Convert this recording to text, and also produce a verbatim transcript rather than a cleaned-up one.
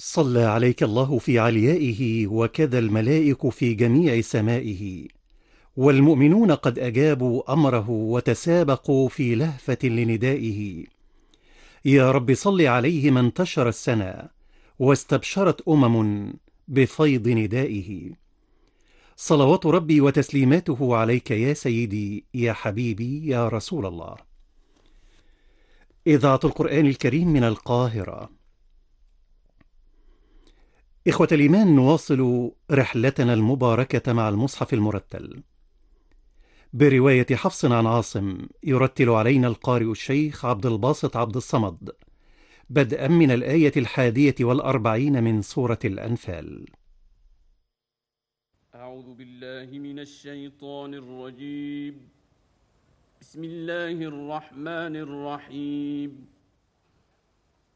صلى عليك الله في عليائه وكذا الملائك في جميع سمائه، والمؤمنون قد أجابوا أمره وتسابقوا في لهفة لندائه. يا رب صل عليه ما انتشر السنى واستبشرت أمم بفيض ندائه. صلوات ربي وتسليماته عليك يا سيدي يا حبيبي يا رسول الله. إذاعة القرآن الكريم من القاهرة. إخوة الإيمان، نواصل رحلتنا المباركة مع المصحف المرتل برواية حفص عن عاصم. يرتل علينا القارئ الشيخ عبد الباسط عبد الصمد، بدءا من الآية الحادية والأربعين من سورة الأنفال. أعوذ بالله من الشيطان الرجيم. بسم الله الرحمن الرحيم.